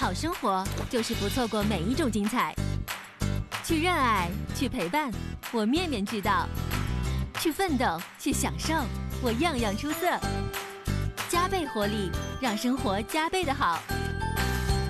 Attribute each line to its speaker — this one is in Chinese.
Speaker 1: 好生活就是不错过每一种精彩。去热爱，去陪伴，我面面俱到；去奋斗，去享受，我样样出色。加倍活力，让生活加倍的好。